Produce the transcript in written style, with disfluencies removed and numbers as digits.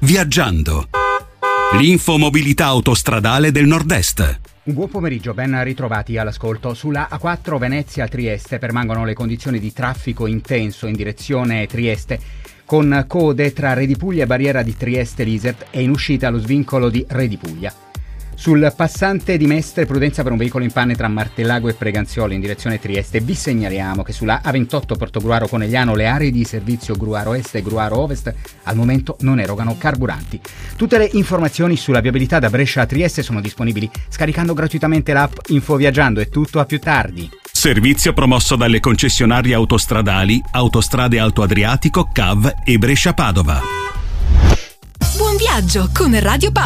Viaggiando. L'infomobilità autostradale del Nord-Est. Un buon pomeriggio, ben ritrovati all'ascolto. Sulla A4 Venezia-Trieste permangono le condizioni di traffico intenso in direzione Trieste, con code tra Redipuglia e barriera di Trieste-Lisert e in uscita allo svincolo di Redipuglia. Sul passante di Mestre, prudenza per un veicolo in panne tra Martellago e Preganziolo in direzione Trieste. Vi segnaliamo che sulla A28 Portogruaro Conegliano le aree di servizio Gruaro Est e Gruaro Ovest al momento non erogano carburanti. Tutte le informazioni sulla viabilità da Brescia a Trieste sono disponibili scaricando gratuitamente l'app Infoviaggiando. È tutto, a più tardi. Servizio promosso dalle concessionarie autostradali Autostrade Alto Adriatico, CAV e Brescia Padova. Buon viaggio con Radio Padova.